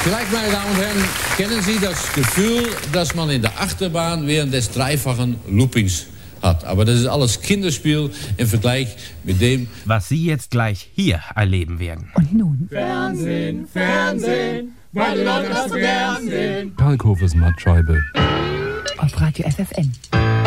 Vielleicht, meine Damen und Herren, kennen Sie das Gefühl, dass man in der Achterbahn während des dreifachen Loopings hat. Aber das ist alles Kinderspiel im Vergleich mit dem, was Sie jetzt gleich hier erleben werden. Und nun? Fernsehen, Fernsehen, weil die Leute das so gern sehen. Kalkhofes Mattscheibe. Auf Radio FFN.